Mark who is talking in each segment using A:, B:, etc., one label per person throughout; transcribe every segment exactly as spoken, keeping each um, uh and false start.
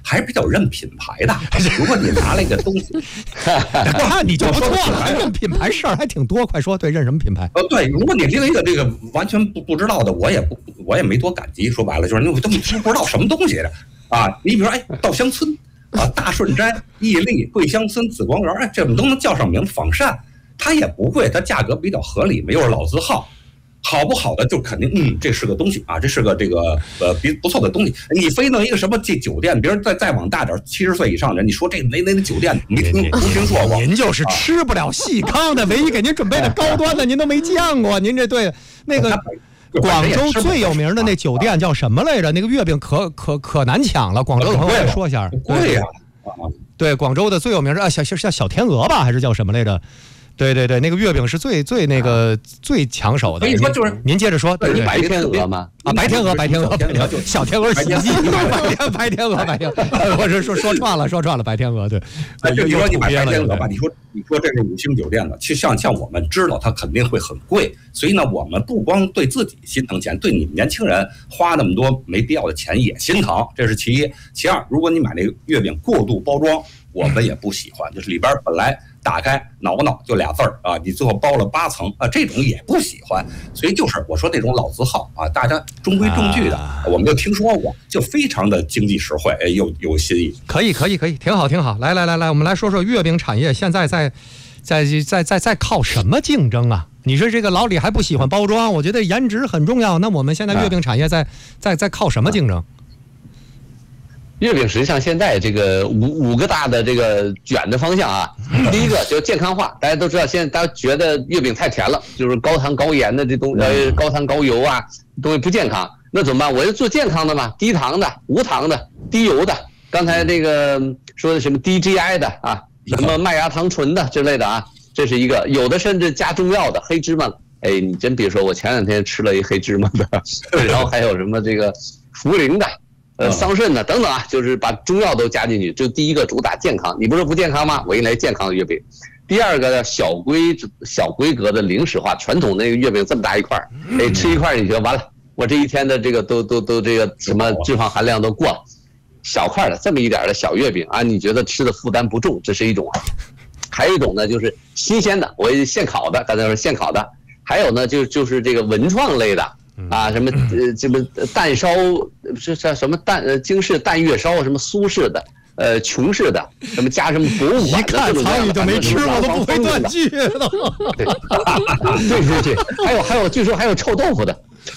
A: 还是比较认品牌的。如果你拿了一个东西，
B: 那你就不错了。认品牌事儿还挺多，快说，对，认什么品牌？
A: 呃，对，如果你拎一个这个完全不不知道的，我也不我也没多感激。说白了就是你都不知道什么东西的啊。你比如说，哎，稻香村啊，大顺斋、益利、桂香村、紫光园，哎，这都能叫上名。仿膳它也不贵，它价格比较合理嘛，又是老字号。好不好的就肯定，嗯，这是个东西啊，这是个这个呃比不错的东西。你非弄一个什么这酒店，别人再再往大点，七十岁以上的人，你说这那那那酒店没听没听说过？
B: 您就是吃不了细糠的，唯一给您准备的高端的，您都没见过。您这对那个广州最有名的那酒店叫什么来着？那个月饼可可可难抢了。广州的朋友说一下，
A: 贵呀。
B: 对，广州的最有名的啊，小叫小天鹅吧，还是叫什么来着？对对对，那个月饼是最最那个、啊、最抢手的。
A: 所以说就是
B: 您接着说，对对，
C: 白天鹅吗？
B: 啊，白天鹅，白天鹅，白天鹅，小天鹅是洗衣机，白天白天鹅，白天鹅，我是说说串了，说串了，白天鹅，对。
A: 就你说你买白天鹅吧，你说你说这是五星酒店的，其实像像我们知道它肯定会很贵，所以呢，我们不光对自己心疼钱，对你们年轻人花那么多没必要的钱也心疼，这是其一。其二，如果你买那个月饼过度包装，我们也不喜欢，就是里边本来打开挠挠就俩字儿啊，你最后包了八层啊，这种也不喜欢。所以就是我说那种老字号啊，大家中规中矩的，啊、我们就听说过，就非常的经济实惠，又有新意。
B: 可以，可以，可以，挺好，挺好。来来来来，我们来说说月饼产业现在在在在在在靠什么竞争啊？你说这个老李还不喜欢包装，我觉得颜值很重要。那我们现在月饼产业在在在靠什么竞争？
C: 月饼实际上现在这个五五个大的这个卷的方向啊，第一个就是健康化，大家都知道，现在大家觉得月饼太甜了，就是高糖高盐的这东呃高糖高油啊，东西不健康，那怎么办？我就做健康的嘛，低糖的、无糖的、低油的。刚才那个说的什么 D G I 的啊，什么麦芽糖醇的之类的啊，这是一个，有的甚至加中药的黑芝麻。哎，你真别说，我前两天吃了一黑芝麻的，然后还有什么这个茯苓的。呃，桑葚的等等啊，就是把中药都加进去。就第一个主打健康，你不是不健康吗？我给你来健康的月饼。第二个小规小规格的零食化，传统那个月饼这么大一块，哎，吃一块你觉得完了，我这一天的这个都都都这个什么脂肪含量都过了。小块的这么一点的小月饼啊，你觉得吃的负担不重，这是一种。还有一种呢，就是新鲜的，我现烤的，刚才说现烤的。还有呢，就就是这个文创类的。啊，什么呃，什么蛋烧是叫什么蛋呃，京式蛋月烧，什么苏式的，呃，琼式的，什么加什么博物馆的，
B: 一看苍宇就没吃过，都不会断句了。
C: 对对对对，还有还有，据说还有臭豆腐的，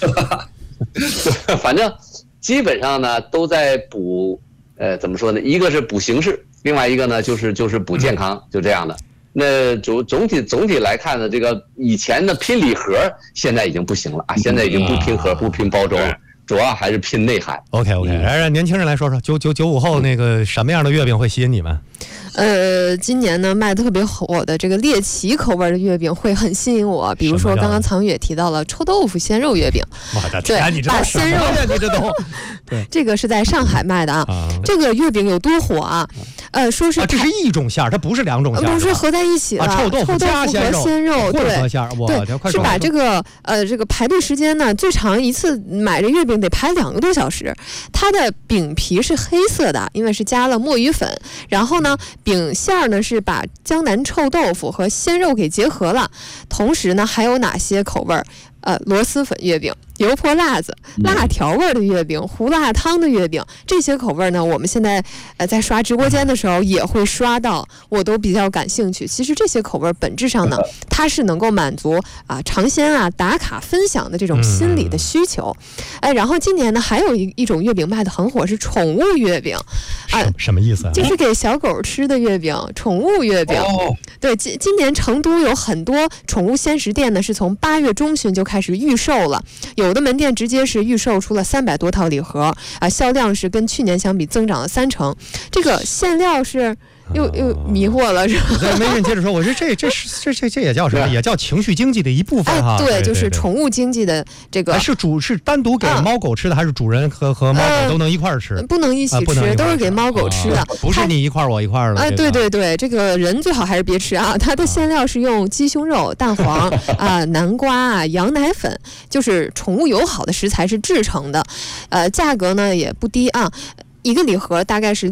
C: 反正基本上呢都在补，呃，怎么说呢？一个是补形式，另外一个呢就是就是补健康，就这样的。那总总体总体来看呢，这个以前的拼礼盒现在已经不行了啊，现在已经不拼盒不拼包装，主要还是拼内涵。
B: OK OK，来让年轻人来说说，九九九五后那个什么样的月饼会吸引你们？
D: 呃，今年呢卖的特别火的这个猎奇口味的月饼会很吸引我，比如说刚刚藏宇也提到了臭豆腐鲜肉月饼，
B: 对，把鲜肉你这都，
D: 对，这个是在上海卖的啊。啊这个月饼有多火啊？呃，说是、
B: 啊、这是一种馅儿，它不是两种馅儿，
D: 不是合在一起了。
B: 啊、臭豆腐加鲜肉，
D: 鲜肉对
B: 对，
D: 是把这个呃这个排队时间呢，最长一次买这月饼得排两个多小时。它的饼皮是黑色的，因为是加了墨鱼粉，然后呢。饼馅儿呢是把江南臭豆腐和鲜肉给结合了，同时呢还有哪些口味儿？呃，螺蛳粉月饼、油泼辣子、辣条味的月饼、胡辣汤的月饼，这些口味呢，我们现在呃在刷直播间的时候也会刷到，我都比较感兴趣。其实这些口味本质上呢，它是能够满足啊、呃、尝鲜啊、打卡分享的这种心理的需求。哎，然后今年呢还有一一种月饼卖的很火，是宠物月饼。
B: 啊、什, 什么意思啊？
D: 就是给小狗吃的月饼，宠物月饼。哦、对，今今年成都有很多宠物鲜食店呢，是从八月中旬就开始预售了，有的门店直接是预售出了三百多套礼盒啊，销量是跟去年相比增长了三成。这个馅料是。又又迷惑了是吧？
B: 对，没人接着说，我说这这这这这也叫什么？也叫情绪经济的一部分哈。
D: 哎，对，就是宠物经济的这个。
B: 是主是单独给猫狗吃的，还是主人和和猫狗都能一块儿吃？
D: 不能一起吃，都是给猫狗吃的。
B: 不是你一块儿我一块儿的。
D: 哎，对对对，这个人最好还是别吃啊。它的馅料是用鸡胸肉、蛋黄啊、南瓜啊、羊奶粉，就是宠物友好的食材是制成的，呃，价格呢也不低啊。一个礼盒大概是